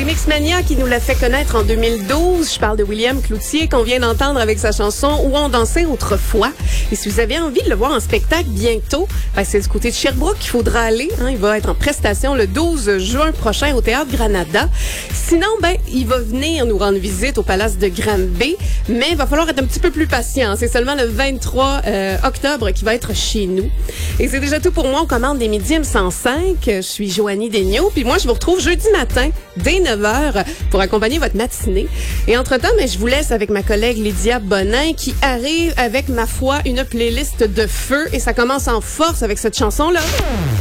C'est Mixmania qui nous l'a fait connaître en 2012. Je parle de William Cloutier qu'on vient d'entendre avec sa chanson « Où on dansait autrefois ». Et si vous avez envie de le voir en spectacle bientôt, c'est du côté de Sherbrooke qu'il faudra aller. Il va être en prestation le 12 juin prochain au Théâtre Granada. Sinon, il va venir nous rendre visite au Palace de Granby, mais il va falloir être un petit peu plus patient. C'est seulement le 23 octobre qu'il va être chez nous. Et c'est déjà tout pour moi. On commande des Midi M105. Je suis Joanie Daigneault. Puis moi, je vous retrouve jeudi matin dès 9h pour accompagner votre matinée. Et entre-temps, je vous laisse avec ma collègue Lydia Bonin qui arrive avec, ma foi, une playlist de feu. Et ça commence en force avec cette chanson-là.